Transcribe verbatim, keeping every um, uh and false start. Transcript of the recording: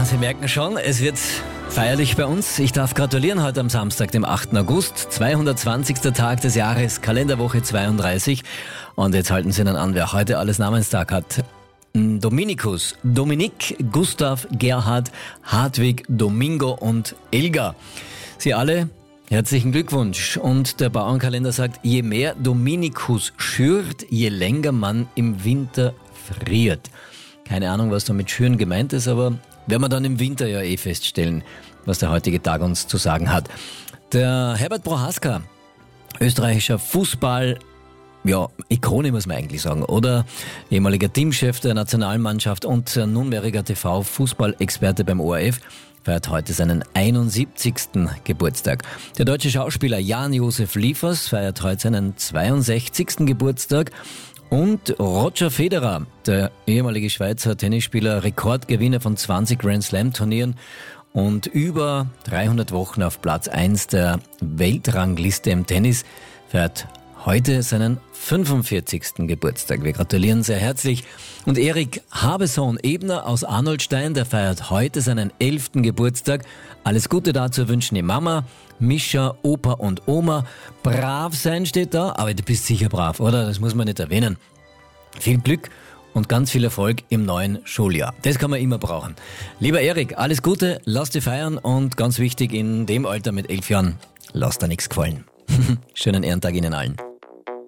Sie merken schon, es wird feierlich bei uns. Ich darf gratulieren heute am Samstag, dem achten August, zweihundertzwanzigster Tag des Jahres, Kalenderwoche zweiunddreißig. Und jetzt halten Sie dann an, wer heute alles Namenstag hat. Dominikus, Dominik, Gustav, Gerhard, Hartwig, Domingo und Elga. Sie alle herzlichen Glückwunsch. Und der Bauernkalender sagt, je mehr Dominikus schürt, je länger man im Winter friert. Keine Ahnung, was da mit Schüren gemeint ist, aber werden wir dann im Winter ja eh feststellen, was der heutige Tag uns zu sagen hat. Der Herbert Prohaska, österreichischer Fußball, ja, Ikone muss man eigentlich sagen, oder? Ehemaliger Teamchef der Nationalmannschaft und nunmehriger T V-Fußballexperte beim O R F, feiert heute seinen einundsiebzigsten Geburtstag. Der deutsche Schauspieler Jan-Josef Liefers feiert heute seinen zweiundsechzigsten Geburtstag. Und Roger Federer, der ehemalige Schweizer Tennisspieler, Rekordgewinner von zwanzig Grand Slam Turnieren und über dreihundert Wochen auf Platz eins der Weltrangliste im Tennis, feiert heute seinen fünfundvierzigsten Geburtstag. Wir gratulieren sehr herzlich. Und Erik Habesohn-Ebner aus Arnoldstein, der feiert heute seinen elften Geburtstag. Alles Gute dazu wünschen die Mama, Mischa, Opa und Oma. Brav sein steht da, aber du bist sicher brav, oder? Das muss man nicht erwähnen. Viel Glück und ganz viel Erfolg im neuen Schuljahr. Das kann man immer brauchen. Lieber Erik, alles Gute, lass dich feiern und ganz wichtig in dem Alter mit elf Jahren, lass dir nichts gefallen. Schönen Ehrentag Ihnen allen.